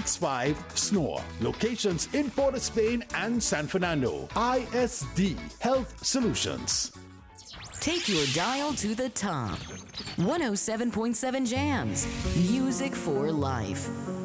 965 SNORE. Locations in Port of Spain and San Fernando. ISD Health Solutions. Take your dial to the top. 107.7 Jams. Music for life.